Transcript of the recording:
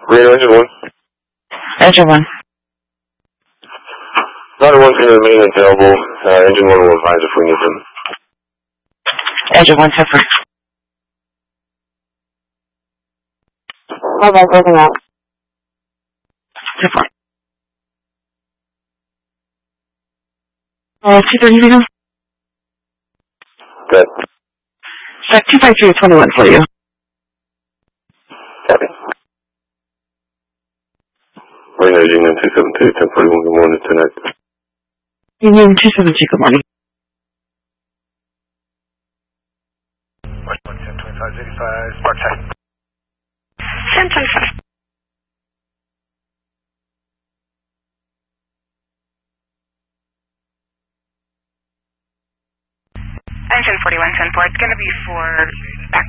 Reno, engine 1. Engine 1. 911 to the main available. Engine 1 will advise if we need them. Engine 1, 10-4. Hold on, breaking out. 10-4. 230 Reno. Good. Set 253-21 for you. Copy. Reno, Union 272, 1041, good morning tonight. Union 272, good morning. 1025, Spark time. 1025. Engine 41, 10-4. It's going to be for